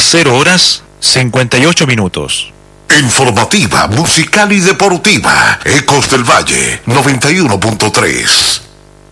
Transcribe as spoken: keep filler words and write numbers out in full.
cero horas cincuenta y ocho minutos. Informativa, musical y deportiva. Ecos del Valle, noventa y uno punto tres.